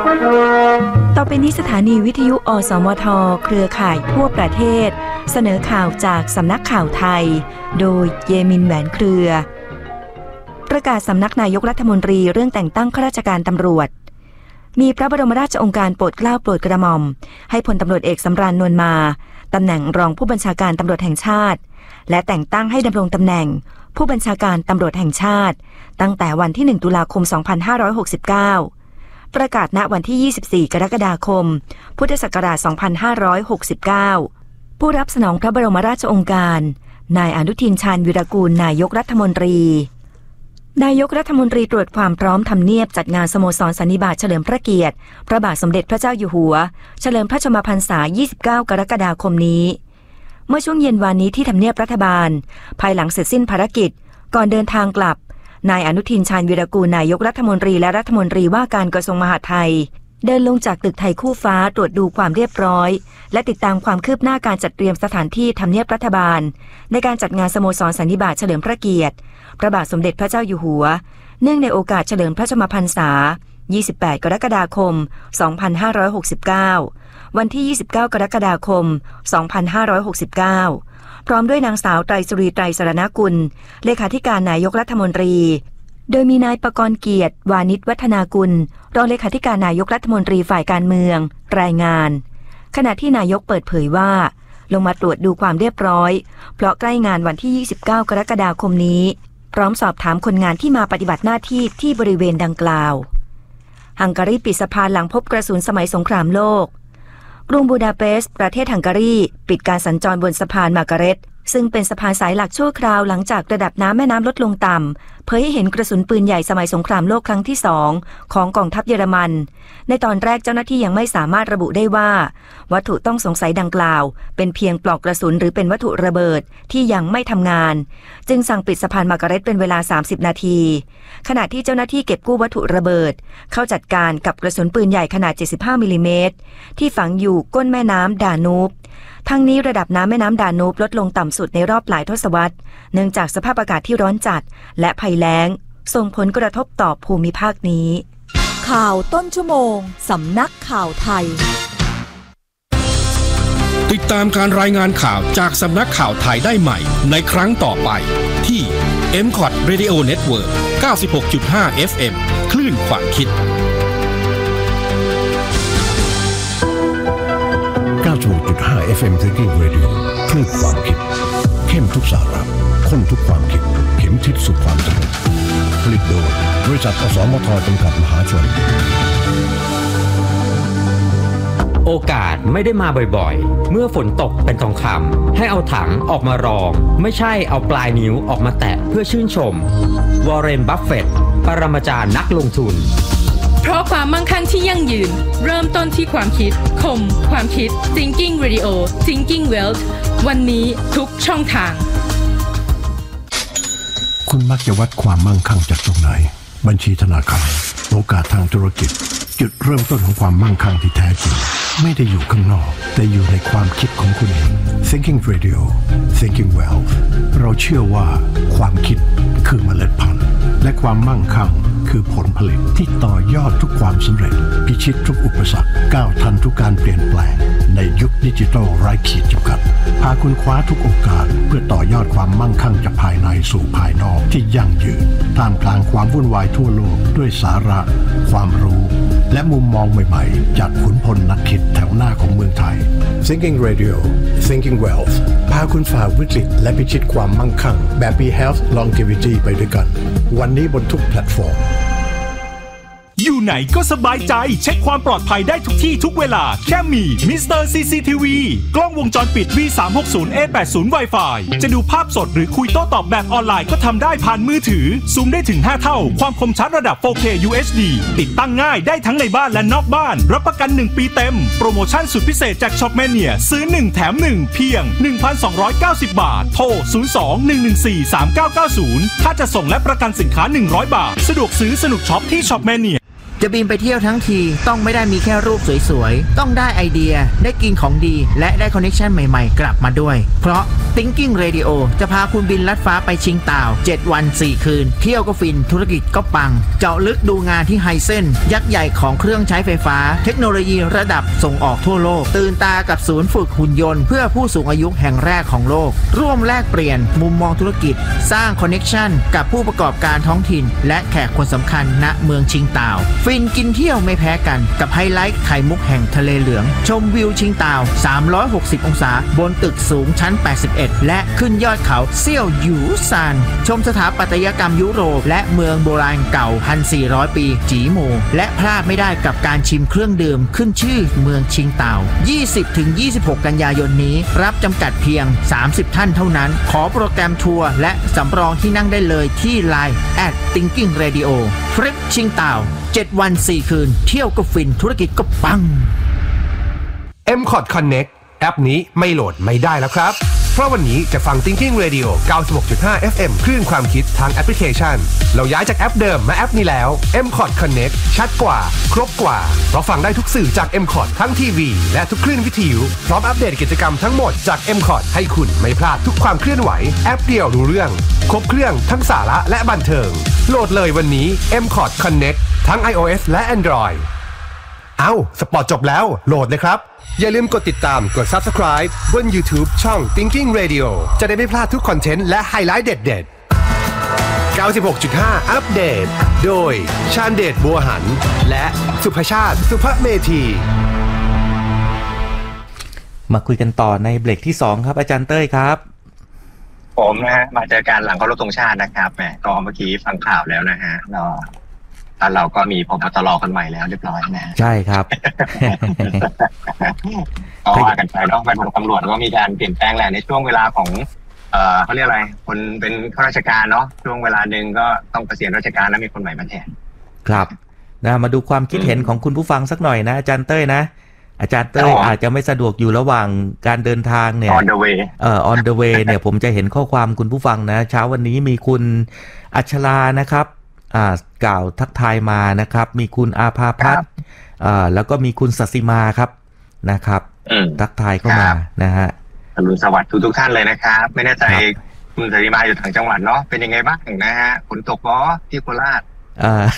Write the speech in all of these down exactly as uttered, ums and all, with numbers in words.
ต่อไปนี้สถานีวิทยุอสมทเครือข่ายทั่วประเทศเสนอข่าวจากสำนักข่าวไทยโดยเยมินแหวนเครือประกาศสำนักนายกรัฐมนตรีเรื่องแต่งตั้งข้าราชการตำรวจมีพระบรมราชโองการโปรดเกล้าโปรดกระหม่อมให้พลตำรวจเอกสำราญนวลมาตำแหน่งรองผู้บัญชาการตำรวจแห่งชาติและแต่งตั้งให้ดำรงตำแหน่งผู้บัญชาการตำรวจแห่งชาติตั้งแต่วันที่หนึ่งตุลาคมสองพันห้าร้อยหกสิบเก้าประกาศณวันที่ยี่สิบสี่กรกฎาคมพุทธศักราชสองพันห้าร้อยหกสิบเก้าผู้รับสนองพระบรมราชโองการนายอนุทินชาญวิรากูลนายกรัฐมนตรีนายกรัฐมนตรีตรวจความพร้อมทำเนียบจัดงานสโมสรสันนิบาตเฉลิมพระเกียรติพระบาทสมเด็จพระเจ้าอยู่หัวเฉลิมพระชนมพรรษายี่สิบเก้ากรกฎาคมนี้เมื่อช่วงเย็นวานนี้ที่ทำเนียบรัฐบาลภายหลังเสร็จสิ้นภารกิจก่อนเดินทางกลับนายอนุทินชาญวิรากูลนายกรัฐมนตรีและรัฐมนตรีว่าการกระทรวงมหาดไทยเดินลงจากตึกไทยคู่ฟ้าตรวจดูความเรียบร้อยและติดตามความคืบหน้าการจัดเตรียมสถานที่ทำเนียบรัฐบาลในการจัดงานสโมสรสันนิบาตเฉลิมพระเกียรติพระบาทสมเด็จพระเจ้าอยู่หัวเนื่องในโอกาสเฉลิมพระชนมพรรษายี่สิบแปดกรกฎาคมสองพันห้าร้อยหกสิบเก้าวันที่ยี่สิบเก้ากรกฎาคมสองพันห้าร้อยหกสิบเก้าพร้อมด้วยนางสาวไตรสุรีไตรสรณกุลเลขาธิการนายกรัฐมนตรีโดยมีนายปกรณ์เกียรติวานิชวัฒนากุลรองเลขาธิการนายกรัฐมนตรีฝ่ายการเมืองรายงานขณะที่นายกเปิดเผยว่าลงมาตรวจดูความเรียบร้อยเพราะใกล้งานวันที่ยี่สิบเก้ากรกฎาคมนี้พร้อมสอบถามคนงานที่มาปฏิบัติหน้าที่ที่บริเวณดังกล่าวฮังการีปิดสะพานหลังพบกระสุนสมัยสงครามโลกกรุงบูดาเปสต์ประเทศฮังการีปิดการสัญจรบนสะพานมาร์การเร็ตซึ่งเป็นสะพานสายหลักชั่วคราวหลังจากระดับน้ำแม่น้ำลดลงต่ำเผยให้เห็นกระสุนปืนใหญ่สมัยสงครามโลกครั้งที่สองของกองทัพเยอรมันในตอนแรกเจ้าหน้าที่ยังไม่สามารถระบุได้ว่าวัตถุต้องสงสัยดังกล่าวเป็นเพียงปลอกกระสุนหรือเป็นวัตถุระเบิดที่ยังไม่ทำงานจึงสั่งปิดสะพานมาร์การเร็ตเป็นเวลาสามสิบนาทีขณะที่เจ้าหน้าที่เก็บกู้วัตถุระเบิดเข้าจัดการกับกระสุนปืนใหญ่ขนาดเจ็ดสิบห้ามิลลิเมตรที่ฝังอยู่ก้นแม่น้ำดานูบทั้งนี้ระดับน้ำแม่น้ำดานูบลดลงต่ำสุดในรอบหลายทศวรรษเนื่องจากสภาพอากาศที่ร้อนจัดและภัยแล้งส่งผลกระทบต่อภูมิภาคนี้ข่าวต้นชั่วโมงสำนักข่าวไทยติดตามการรายงานข่าวจากสำนักข่าวไทยได้ใหม่ในครั้งต่อไปที่ เอ็ม คอท Radio Network เก้าสิบหกจุดห้า เอฟ เอ็ม คลื่นความคิดเก้าสิบหกจุดห้า เอฟ เอ็ม Thinking Radio คลื่นความคิดเข้มทุกสาระข้นทุกความคิดเข็มทิศสู่ความสำเร็จผลิตโดยบริษัทอสมทจำกัดมหาชนโอกาสไม่ได้มาบ่อยๆเมื่อฝนตกเป็นทองคำให้เอาถังออกมารองไม่ใช่เอาปลายนิ้วออกมาแตะเพื่อชื่นชมวอร์เรน บัฟเฟตต์ปรมาจารย์นักลงทุนเพราะความมั่งคั่งที่ยั่งยืนเริ่มต้นที่ความคิดคมความคิด Thinking Radio Thinking Wealth วันนี้ทุกช่องทางคุณมักจะวัดความมั่งคั่งจากตรงไหนบัญชีธนาคารโอกาสทางธุรกิจจุดเริ่มต้นของความมั่งคั่งที่แท้จริงไม่ได้อยู่ข้างนอกแต่อยู่ในความคิดของคุณเอง Thinking Radio Thinking Wealth เราเชื่อว่าความคิดคือเมล็ดพันธุ์และความมั่งคั่งคือผลผลิตที่ต่อยอดทุกความสำเร็จพิชิตทุกอุปสรรคก้าวทันทุกการเปลี่ยนแปลงในยุคดิจิทัลไร้ขีดจำกัดพาคุณคว้าทุกโอกาสเพื่อต่อยอดความมั่งคั่งจากภายในสู่ภายนอกที่ยั่งยืนท่ามกลางความวุ่นวายทั่วโลกด้วยสาระความรู้และมุมมองใหม่ๆจากขุนพลนักคิดแถวหน้าของเมืองไทย Thinking Radio Thinking Wealth พาคุณฝ่าวิกฤตและพิชิตความมั่งคั่งแบบ Be Health Longevity ไปด้วยกันวันนี้บนทุกแพลตฟอร์มอยู่ไหนก็สบายใจเช็คความปลอดภัยได้ทุกที่ทุกเวลาแค่มีมิสเตอร์ ซี ซี ที วี กล้องวงจรปิด วี สามหกศูนย์ เอ แปดสิบ Wi-Fi จะดูภาพสดหรือคุยโต้ตอบแบบออนไลน์ก็ทำได้ผ่านมือถือซูมได้ถึงห้าเท่าความคมชัดระดับ โฟร์เค ยู เอช ดี ติดตั้งง่ายได้ทั้งในบ้านและนอกบ้านรับประกันหนึ่งปีเต็มโปรโมชั่นสุดพิเศษจาก Shopmania ซื้อหนึ่งแถมหนึ่งเพียง หนึ่งพันสองร้อยเก้าสิบ บาทโทรศูนย์ สอง หนึ่ง หนึ่ง สี่ สาม เก้า เก้า ศูนย์ถ้าจะส่งและประกันสินค้าหนึ่งร้อยบาทสะดวกซื้อสนุกช็อปที่ Shopmania จะบินไปเที่ยวทั้งทีต้องไม่ได้มีแค่รูปสวยๆต้องได้ไอเดียได้กินของดีและได้คอนเนคชั่นใหม่ๆกลับมาด้วยเพราะ Thinking Radio จะพาคุณบินลัดฟ้าไปชิงต่าวเจ็ดวันสี่คืนเที่ยวก็ฟินธุรกิจก็ปังเจาะลึกดูงานที่ไฮเซนยักษ์ใหญ่ของเครื่องใช้ไฟฟ้าเทคโนโลยีระดับส่งออกทั่วโลกตื่นตากับศูนย์ฝึกหุ่นยนต์เพื่อผู้สูงอายุแห่งแรกของโลกร่วมแลกเปลี่ยนมุมมองธุรกิจสร้างคอนเนคชั่นกับผู้ประกอบการท้องถิ่นและแขกคนสำคัญณเมืองชิงต่าวฟินกินเที่ยวไม่แพ้กันกับไฮไลท์ไข่มุกแห่งทะเลเหลืองชมวิวชิงต่าวสามร้อยหกสิบองศาบนตึกสูงชั้นแปดสิบเอ็ดและขึ้นยอดเขาเซี่ยวหยูซานชมสถาปัตยกรรมยุโรปและเมืองโบราณเก่า หนึ่งพันสี่ร้อย ปีจีโมและพลาดไม่ได้กับการชิมเครื่องดื่มขึ้นชื่อเมืองชิงต่าว ยี่สิบถึงยี่สิบหก กันยายนนี้รับจำกัดเพียงสามสิบท่านเท่านั้นขอโปรแกรมทัวร์และสำรองที่นั่งได้เลยที่ ไลน์ แอท Thinking Radio ทริปชิงต่าวเจ็ดวันสี่คืนเที่ยวก็ฟินธุรกิจก็ปังเอ็ม คอร์ด Connect แอปนี้ไม่โหลดไม่ได้แล้วครับเพราะวันนี้จะฟัง Thinking Radio เก้าสิบหกจุดห้า เอฟ เอ็ม คลื่นความคิดทางแอปพลิเคชันเราย้ายจากแอปเดิมมาแอปนี้แล้ว เอ็ม คอร์ด Connect ชัดกว่าครบกว่าเพราะฟังได้ทุกสื่อจาก เอ็ม คอร์ด ทั้งทีวีและทุกคลื่นวิทยุพร้อมอัปเดตกิจกรรมทั้งหมดจาก เอ็ม คอร์ด ให้คุณไม่พลาดทุกความเคลื่อนไหวแอปเดียวรู้เรื่องครบเครื่องทั้งสาระและบันเทิงโหลดเลยวันนี้ เอ็ม คอร์ด Connect ทั้ง iOS และ Android เอ้าสปอร์ตจบแล้วโหลดเลยครับอย่าลืมกดติดตามกด Subscribe บน YouTube ช่อง Thinking Radio จะได้ไม่พลาดทุกคอนเทนต์และไฮไลท์เด็ดๆ เก้าสิบหกจุดห้า อัปเดตโดยชาญเดชบัวหันและสุภชาติสุภเมธีมาคุยกันต่อในเบรกที่สองครับอาจารย์เต้ยครับผมนะฮะมาเจอกันหลังเคารพธงชาตินะครับแหมก็เมื่อกี้ฟังข่าวแล้วนะฮะเราเราก็มีพบตรคนใหม่แล้วเรียบร้อยนะใช่ครับก็ว่ากันไปต้องเป็นตำรวจก็มีการเปลี่ยนแปลงแหละในช่วงเวลาของเอ่อเขาเรียกอะไรคนเป็นข้าราชการเนาะช่วงเวลาหนึ่งก็ต้องเกษียณราชการแล้วมีคนใหม่มาแทนครับนะมาดูความคิดเห็นของคุณผู้ฟังสักหน่อยนะอาจารย์เต้ยนะอาจารย์เต้ยอาจจะไม่สะดวกอยู่ระหว่างการเดินทางเนี่ย on the way เอ่อ on the way เนี่ยผมจะเห็นข้อความคุณผู้ฟังนะเช้าวันนี้มีคุณอัชรานะครับอ่ากล่าวทักทายมานะครับมีคุณอาภาพัฒน์อ่าแล้วก็มีคุณศศิมาครับนะครับทักทายเข้ามานะฮะอรุณสวัสดิ์ทุกทุกท่านเลยนะครับไม่แน่ใจคุณศศิมาอยู่ทางจังหวัดเนาะเป็นยังไงบ้างนะฮะฝนตกบ่ที่โคราชอ่า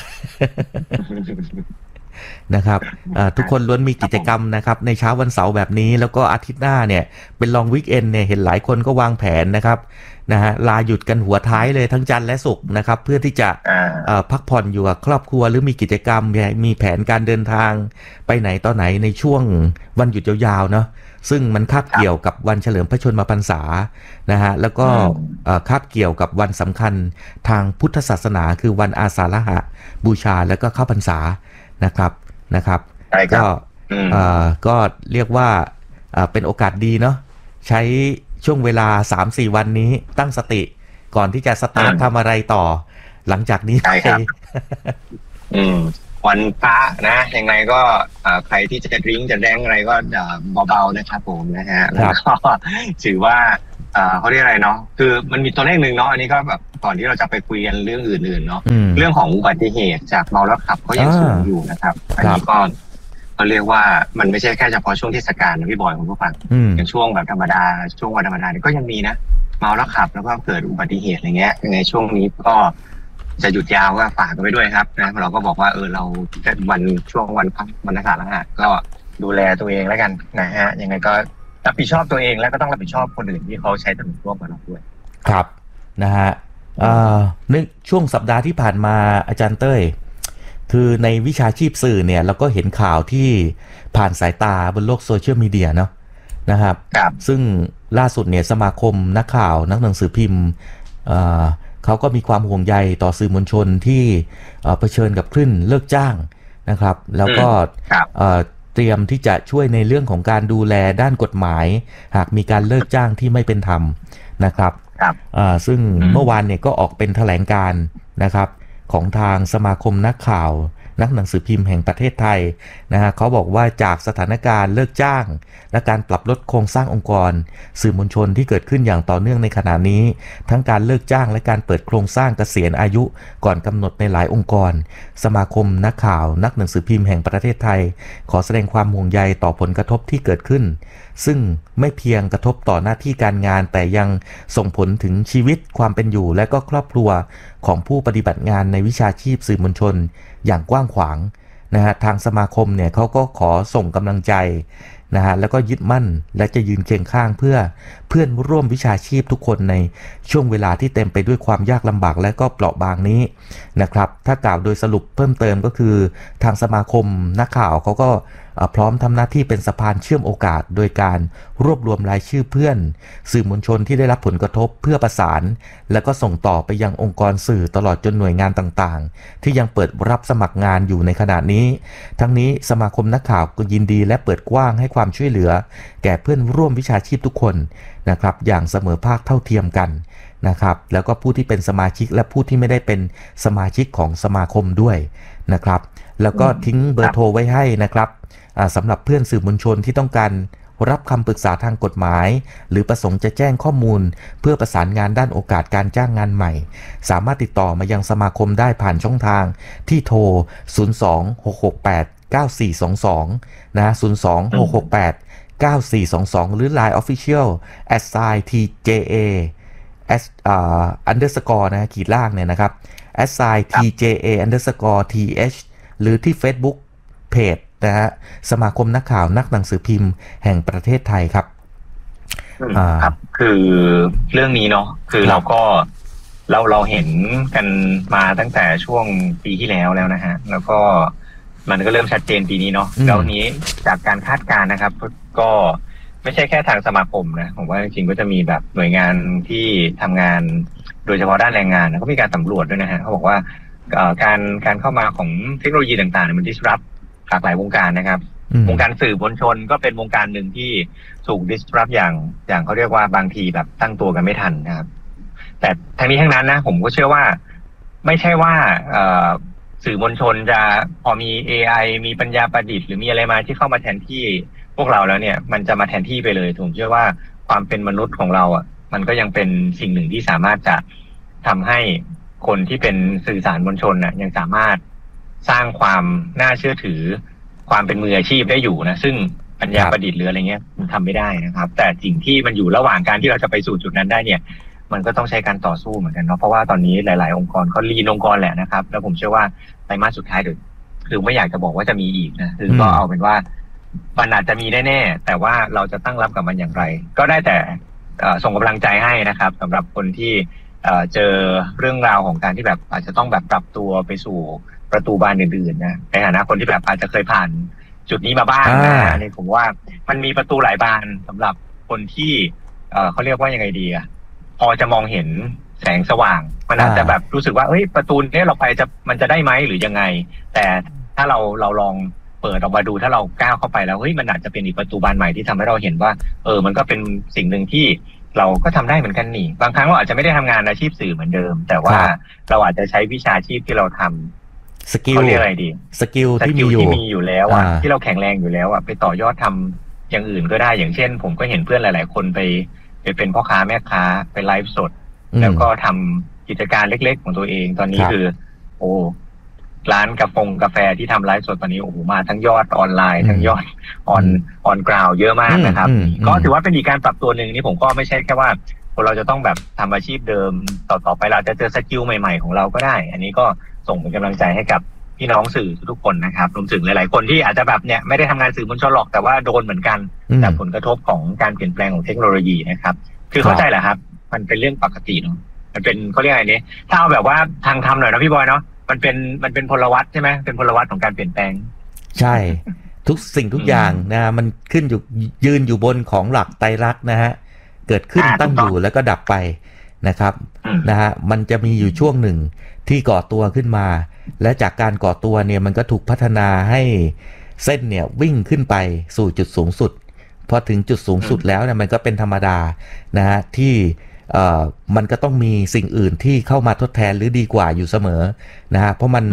นะครับทุกคนล้วนมีกิจกรรมนะครับในเช้าวันเสาร์แบบนี้แล้วก็อาทิตย์หน้าเนี่ยเป็นลองวีคเอนด์เนี่ยเห็นหลายคนก็วางแผนนะครับนะฮะลาหยุดกันหัวท้ายเลยทั้งจันทร์และศุกร์นะครับเพื่อที่จะพักผ่อนอยู่กับครอบครัวหรือมีกิจกรรมมีแผนการเดินทางไปไหนต่อไหนในช่วงวันหยุดยาวๆเนาะซึ่งมันคาบเกี่ยวกับวันเฉลิมพระชนมพรรษานะฮะแล้วก็คาบเกี่ยวกับวันสำคัญทางพุทธศาสนาคือวันอาสาฬหบูชาแล้วก็เข้าพรรษานะครับนะครับก็ก็เรียกว่าเป็นโอกาสดีเนาะใช้ช่วงเวลา สามถึงสี่ วันนี้ตั้งสติก่อนที่จะสตาร์ททำอะไรต่อหลังจากนี้ใช่ครับอืมวันพระนะยังไงก็ใครที่จะดริ้งจะแดงอะไรก็เบาๆนะครับผมนะฮะแล้วก็ถือว่าเขาเรียกอะไรเนาะคือมันมีตัวเลขหนึ่งเนาะอันนี้ก็แบบก่อนที่เราจะไปคุยกันเรื่องอื่นๆเนาะเรื่องของอุบัติเหตุจากเมาแล้วขับก็ยังสูงอยู่นะครับอันนี้ก็เขาเรียกว่ามันไม่ใช่แค่เฉพาะช่วงเทศกาลนะพี่บอยคุณผู้ฟังอย่างช่วงแบบธรรมดาช่วงวันธรรมดาเนี่ยก็ยังมีนะเมาแล้วขับแล้วก็เกิดอุบัติเหตุอะไรเงี้ยในช่วงนี้ก็จะหยุดยาวก็ฝากกันไว้ด้วยครับนะเราก็บอกว่าเออเราวันช่วงวันพักวันนักขัตฤกษ์ก็ดูแลตัวเองแล้วกันนะฮะยังไงก็รับผิดชอบตัวเองแล้วก็ต้องรับผิดชอบคนอื่นที่เขาใช้ถนนร่วมกับเราด้วยครับนะฮะในช่วงสัปดาห์ที่ผ่านมาอาจารย์เต้ยคือในวิชาชีพสื่อเนี่ยเราก็เห็นข่าวที่ผ่านสายตาบนโลกโซเชียลมีเดียเนาะนะครับซึ่งล่าสุดเนี่ยสมาคมนักข่าวนักหนังสือพิมพ์เขาก็มีความห่วงใยต่อสื่อมวลชนที่เผชิญกับคลื่นเลิกจ้างนะครับแล้วก็เตรียมที่จะช่วยในเรื่องของการดูแลด้านกฎหมายหากมีการเลิกจ้างที่ไม่เป็นธรรมนะครับซึ่งเมื่อวานเนี่ยก็ออกเป็นแถลงการนะครับของทางสมาคมนักข่าวนักหนังสือพิมพ์แห่งประเทศไทยนะฮะเขาบอกว่าจากสถานการณ์เลิกจ้างและการปรับลดโครงสร้างองค์กรสื่อมวลชนที่เกิดขึ้นอย่างต่อเนื่องในขณะนี้ทั้งการเลิกจ้างและการเปิดโครงสร้างเกษียณอายุก่อนกำหนดในหลายองค์กรสมาคมนักข่าวนักหนังสือพิมพ์แห่งประเทศไทยขอแสดงความห่วงใยต่อผลกระทบที่เกิดขึ้นซึ่งไม่เพียงกระทบต่อหน้าที่การงานแต่ยังส่งผลถึงชีวิตความเป็นอยู่และก็ครอบครัวของผู้ปฏิบัติงานในวิชาชีพสื่อมวลชนอย่างกว้างขวางนะฮะทางสมาคมเนี่ยเขาก็ขอส่งกำลังใจนะฮะแล้วก็ยึดมั่นและจะยืนเคียงข้างเพื่อเพื่อนร่วมวิชาชีพทุกคนในช่วงเวลาที่เต็มไปด้วยความยากลำบากและก็เปราะบางนี้นะครับถ้ากล่าวโดยสรุปเพิ่มเติมก็คือทางสมาคมนักข่าวเขาก็พร้อมทำหน้าที่เป็นสะพานเชื่อมโอกาสโดยการรวบรวมรายชื่อเพื่อนสื่อมวลชนที่ได้รับผลกระทบเพื่อประสานและก็ส่งต่อไปยังองค์กรสื่อตลอดจนหน่วยงานต่างๆที่ยังเปิดรับสมัครงานอยู่ในขณะนี้ทั้งนี้สมาคมนักข่าวก็ยินดีและเปิดกว้างให้ความช่วยเหลือแก่เพื่อนร่วมวิชาชีพทุกคนนะครับอย่างเสมอภาคเท่าเทียมกันนะครับแล้วก็ผู้ที่เป็นสมาชิกและผู้ที่ไม่ได้เป็นสมาชิกของสมาคมด้วยนะครับแล้วก็ทิ้งเบอร์โทรไว้ให้นะครับสำหรับเพื่อนสื่อมวลชนที่ต้องการรับคำปรึกษาทางกฎหมายหรือประสงค์จะแจ้งข้อมูลเพื่อประสานงานด้านโอกาสการจ้างงานใหม่สามารถติดต่อมายังสมาคมได้ผ่านช่องทางที่โทรศูนย์ สอง หก หก แปด เก้า สี่ สอง สองนะศูนย์ สอง หก หก แปด เก้า สี่ สอง สองหรือ ไลน์ Official แอท ไซน์ ที เจ เอ s อ่า underscore นะขีดล่างเนี่ยนะครับ แอท ไซน์ ที เจ เอ underscore ที เอช หรือที่ Facebook Page นะฮะสมาคมนักข่าวนักหนังสือพิมพ์แห่งประเทศไทยครับครับคือเรื่องนี้เนาะคือเราก็เราเราเห็นกันมาตั้งแต่ช่วงปีที่แล้วแล้วนะฮะแล้วก็มันก็เริ่มชัดเจนปีนี้เนาะแล้วนี้จากการคาดการณ์นะครับก็ไม่ใช่แค่ทางสมาคมนะผมว่าจริงๆก็จะมีแบบหน่วยงานที่ทำงานโดยเฉพาะด้านแรงงานนะก็มีการสำรวจด้วยนะฮะเขาบอกว่าการการเข้ามาของเทคโนโลยีต่างๆมัน disrupt หลากหลายวงการนะครับวงการสื่อมวลชนก็เป็นวงการหนึ่งที่ถูก disrupt อย่างอย่างเขาเรียกว่าบางทีแบบตั้งตัวกันไม่ทันนะครับแต่ทั้งนี้ทั้งนั้นนะผมก็เชื่อว่าไม่ใช่ว่าสื่อมวลชนจะพอมี เอ ไอ มีปัญญาประดิษฐ์หรือมีอะไรมาที่เข้ามาแทนที่พวกเราแล้วเนี่ยมันจะมาแทนที่ไปเลยผมเชื่อว่าความเป็นมนุษย์ของเราอ่ะมันก็ยังเป็นสิ่งหนึ่งที่สามารถจะทำให้คนที่เป็นสื่อสารมวลชนน่ะยังสามารถสร้างความน่าเชื่อถือความเป็นมืออาชีพได้อยู่นะซึ่งปัญญาประดิษฐ์หรืออะไรเงี้ยมันทำไม่ได้นะครับแต่สิ่งที่มันอยู่ระหว่างการที่เราจะไปสู่จุดนั้นได้เนี่ยมันก็ต้องใช้การต่อสู้เหมือนกันเนาะเพราะว่าตอนนี้หลายๆองค์กรเขาลีนองค์กรแหละนะครับแล้วผมเชื่อว่าไตรมาสสุดท้ายเดี๋ยวคือไม่อยากจะบอกว่าจะมีอีกนะคือก็เอาเป็นว่ามันอาจจะมีแน่ๆแต่ว่าเราจะตั้งรับกับมันอย่างไรก็ได้แต่ส่งกำลังใจให้นะครับสำหรับคนที่เจอเรื่องราวของการที่แบบอาจจะต้องแบบปรับตัวไปสู่ประตูบานอื่นๆนะในฐานะคนที่แบบอาจจะเคยผ่านจุดนี้มาบ้างนะนี่ผมว่ามันมีประตูหลายบานสำหรับคนที่เขาเรียกว่ายังไงดีอะพอจะมองเห็นแสงสว่างมันอาจจะแบบรู้สึกว่าเฮ้ยประตูนี้เราไปจะมันจะได้ไหมหรือยังไงแต่ถ้าเราเราลองเปิดออกมาดูถ้าเราก้าวเข้าไปแล้วเฮ้ยมันอาจจะเป็นอีกประตูบานใหม่ที่ทำให้เราเห็นว่าเออมันก็เป็นสิ่งหนึ่งที่เราก็ทำได้เหมือนกันนี่บางครั้งเราอาจจะไม่ได้ทำงานอาชีพสื่อเหมือนเดิมแต่ว่าเราอาจจะใช้วิชาชีพที่เราทำสกิลเขาเรียกอะไรดีสกิลที่มีอยู่ที่มีอยู่แล้วอ่ะที่เราแข็งแรงอยู่แล้วอ่ะไปต่อยอดทำอย่างอื่นก็ได้อย่างเช่นผมก็เห็นเพื่อนหลายๆคนไปไปเป็นพ่อค้าแม่ค้าไปไลฟ์สดแล้วก็ทำกิจการเล็กๆของตัวเองตอนนี้คือโอ้ร้านกาแฟกาแฟที่ทำไลฟ์สดตอนนี้โอ้โหมาทั้งยอดออนไลน์ทั้งยอดออนออนกราวเยอะมากนะครับก็ถือว่าเป็นอีกการปรับตัวหนึ่งนี่ผมก็ไม่ใช่แค่ว่าเราจะต้องแบบทำอาชีพเดิมต่อๆไปเราจะเจอสกิลใหม่ๆของเราก็ได้อันนี้ก็ส่งเป็นกำลังใจให้กับพี่น้องสื่อทุกคนนะครับรวมถึงหลายๆคนที่อาจจะแบบเนี่ยไม่ได้ทำงานสื่อมวลชนหรอกแต่ว่าโดนเหมือนกันจากผลกระทบของการเปลี่ยนแปลงของเทคโนโลยีนะครับคือเข้าใจแหละครับมันเป็นเรื่องปกติเนาะมันเป็นเขาเรียกอะไรเนี่ยถ้าเอาแบบว่าทางธรรมหน่อยนะพี่บอยเนาะมันเป็นมันเป็นพลวัตใช่ไหมเป็นพลวัตของการเปลี่ยนแปลงใช่ทุกสิ่งทุกอย่างนะมันขึ้นอยู่ยืนอยู่บนของหลักไตรลักษณ์นะฮะเกิดขึ้นตั้งอยู่แล้วก็ดับไปนะครับนะฮะมันจะมีอยู่ช่วงหนึ่งที่ก่อตัวขึ้นมาและจากการก่อตัวเนี่ยมันก็ถูกพัฒนาให้เส้นเนี่ยวิ่งขึ้นไปสู่จุดสูงสุดพอถึงจุดสูงสุดแล้วเนี่ยมันก็เป็นธรรมดานะฮะที่เอ่อมันก็ต้องมีสิ่งอื่นที่เข้ามาทดแทนหรือดีกว่าอยู่เสมอนะฮะเพราะมัน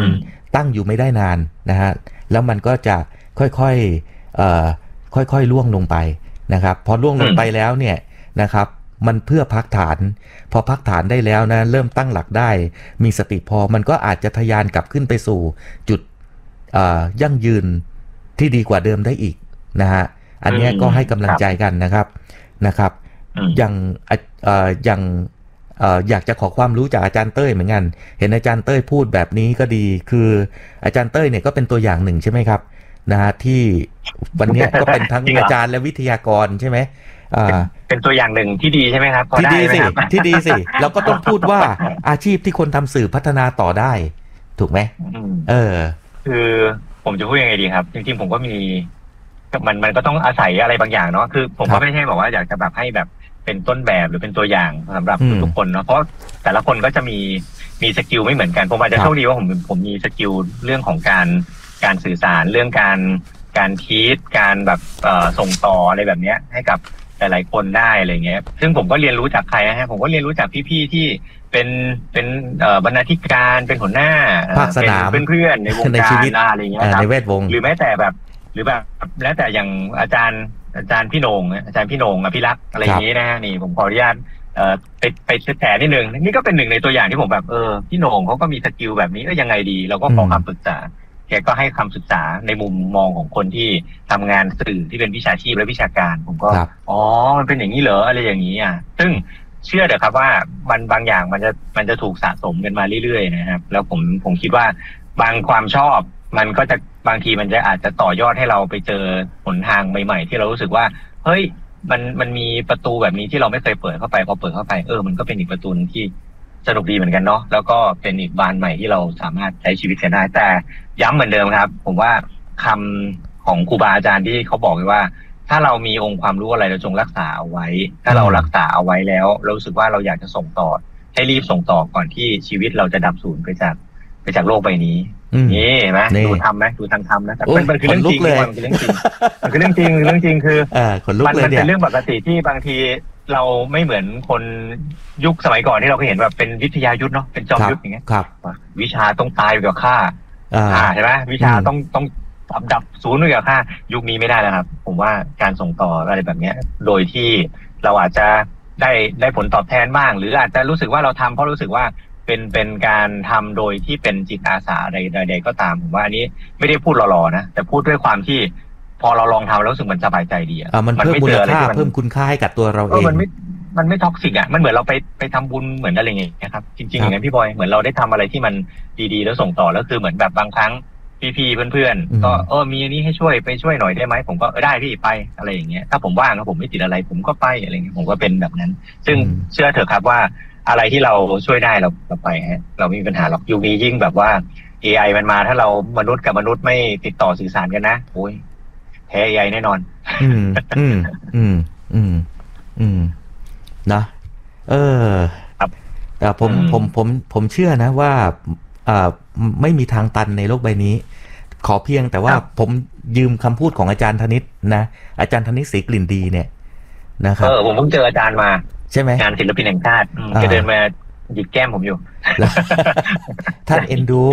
ตั้งอยู่ไม่ได้นานนะฮะแล้วมันก็จะค่อยๆเอ่อค่อยๆล่วงลงไปนะครับพอล่วงลงไปแล้วเนี่ยนะครับมันเพื่อพักฐานพอพักฐานได้แล้วนะเริ่มตั้งหลักได้มีสติพอมันก็อาจจะทะยานกลับขึ้นไปสู่จุดยั่งยืนที่ดีกว่าเดิมได้อีกนะฮะอันนี้ก็ให้กำลังใจกันนะครับนะครับอย่างอย่างอยากจะขอความรู้จากอาจารย์เต้ยเหมือนกันเห็นอาจารย์เต้ยพูดแบบนี้ก็ดีคืออาจารย์เต้ยเนี่ยก็เป็นตัวอย่างหนึ่งใช่ไหมครับนะฮะที่วันนี้ก็เป็นทั้งอาจารย์และวิทยากรใช่ไหมเป็นตัวอย่างหนึ่งที่ดีใช่ไหมครับที่ดีสิที่ดีสิเราก็ต้องพูดว่าอาชีพที่คนทำสื่อพัฒนาต่อได้ถูกไหมเออคือผมจะพูดยังไงดีครับจริงๆผมก็มีมันมันก็ต้องอาศัยอะไรบางอย่างเนาะคือผมก็ไม่ใช่บอกว่าอยากจะแบบให้แบบเป็นต้นแบบหรือเป็นตัวอย่างสำหรับทุกคนเนาะเพราะแต่ละคนก็จะมีมีสกิลไม่เหมือนกันผมอาจจะโชคดีว่าผมผมมีสกิลเรื่องของการการสื่อสารเรื่องการการคิดการแบบส่งต่ออะไรแบบนี้ให้กับหลายๆคนได้อะไรเงี้ยซึ่งผมก็เรียนรู้จากใครนะฮะผมก็เรียนรู้จากพี่ๆที่เป็นเป็นบรรณาธิการเป็นหัวหน้าเป็นเพื่อนๆในวงการอะไรเงี้ยครับในแวดวงหรือแม้แต่แบบหรือแบบแล้วแต่อย่างอาจารย์อาจารย์พี่โหน่งอาจารย์พี่โหน่งอภิรักษ์อะไรอย่างนี้นะฮะนี่ผมขออนุญาตเอ่อไปไปแฉนิดนึงนี่ก็เป็นหนึ่งในตัวอย่างที่ผมแบบเออพี่โหน่งเขาก็มีสกิลแบบนี้ก็ยังไงดีเราก็ขอคำปรึกษาแกก็ให้คำศึกษาในมุมมองของคนที่ทำงานสื่อที่เป็นวิชาชีพและวิชาการผมก็อ๋อมันเป็นอย่างนี้เหรออะไรอย่างนี้อ่ะซึ่งเชื่อเถอะครับว่ามันบางอย่างมันจะมันจะถูกสะสมกันมาเรื่อยๆนะครับแล้วผมผมคิดว่าบางความชอบมันก็จะบางทีมันจะอาจจะต่อยอดให้เราไปเจอหนทางใหม่ๆที่เรารู้สึกว่าเฮ้ยมันมันมีประตูแบบนี้ที่เราไม่เคยเปิดเข้าไปพอเปิดเข้าไปเออมันก็เป็นอีกประตูนึงที่สนุกดีเหมือนกันเนาะแล้วก็เป็นอีกบานใหม่ที่เราสามารถใช้ชีวิตกันได้แต่ย้ำเหมือนเดิมครับผมว่าคำของครูบาอาจารย์ที่เขาบอกไว้ว่าถ้าเรามีองค์ความรู้อะไรเราจงรักษาเอาไว้ถ้าเรารักษาเอาไว้แล้วเรารู้สึกว่าเราอยากจะส่งต่อให้รีบส่งต่อก่อนที่ชีวิตเราจะดับสูญไปจากไปจากโลกใบนี้นี่เห็นไหมดูทำไหมดูทางทำนะแต่มันคือเรื่องจริงมันคือเรื่องจริงมันคือเรื่องจริงเรื่องจริงคือมันเป็นเรื่องปกติที่บางทีเราไม่เหมือนคนยุคสมัยก่อนที่เราเคยเห็นแบบเป็นวิทยายุทธเนาะเป็นจอมยุทธอย่างเงี้ยวิชาต้องตายไปกับข้าอ่าใช่ไหมวิชาต้องต้องดับศูนย์ไปกับข้ายุคนี้ไม่ได้แล้วครับผมว่าการส่งต่ออะไรแบบเนี้ยโดยที่เราอาจจะได้ได้ผลตอบแทนบ้างหรืออาจจะรู้สึกว่าเราทำเพราะรู้สึกว่าเป็นเป็นการทำโดยที่เป็นจิตอาสาใดๆก็ตามผมว่าอันนี้ไม่ได้พูดหล่อๆนะแต่พูดด้วยความที่พอเราลองทำแล้วรู้สึกมันสบายใจดีอ่ะมันเพิ่มมูลค่าเพิ่มคุณค่าให้กับตัวเราเองมันไม่มันไม่ท็อกซิกอ่ะมันเหมือนเราไปไปทำบุญเหมือนอะไรอย่างเงี้ยครับจริงๆอย่างนั้นพี่บอยเหมือนเราได้ทำอะไรที่มันดีๆแล้วส่งต่อแล้วคือเหมือนแบบบางครั้งพี่ๆเพื่อนๆก็เออมีอันนี้ให้ช่วยไปช่วยหน่อยได้ไหมผมก็เออได้พี่ไปอะไรอย่างเงี้ยถ้าผมว่างแล้วผมไม่ติดอะไรผมก็ไปอะไรเงี้ยผมก็เป็นแบบนั้นซึ่งเชื่อเถอะครับว่าอะไรที่เราช่วยได้เราเราไปฮะเราไม่มีปัญหาหรอกยุคนี้ยิ่งแบบว่า เอ ไอ มันมาถ้าเรามนุษย์กับมนุษย์ไม่ติดต่อสื่อสารกันนะโอ้ยแพ้ เอ ไอ แน่นอนอืมอืมอืมอืมอืมนะเออครับแต่ผมผมผมผมเชื่อนะว่าอ่าไม่มีทางตันในโลกใบนี้ขอเพียงแต่ว่าผมยืมคำพูดของอาจารย์ธนิตนะอาจารย์ธนิตศรีกลิ่นดีเนี่ยนะครับเออผมเพิ่งเจออาจารย์มาใช่ไหมงานศิลปินแห่งชาติแกเดินมาหยิกแก้มผมอยู่ท่านเอ็นดู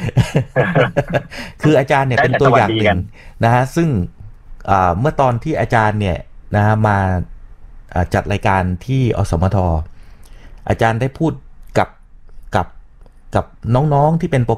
คืออาจารย์เนี่ยเป็นตัวอย่างหนึ่งนะฮะซึ่งเมื่อตอนที่อาจารย์เนี่ยนะฮะมาจัดรายการที่อสมทอาจารย์ได้พูดกับกับกับน้องๆที่เป็นโปร